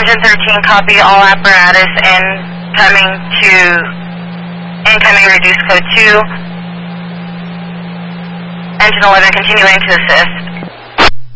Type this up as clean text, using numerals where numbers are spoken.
Engine 13, copy all apparatus incoming reduce code 2. Engine 11 continuing to assist.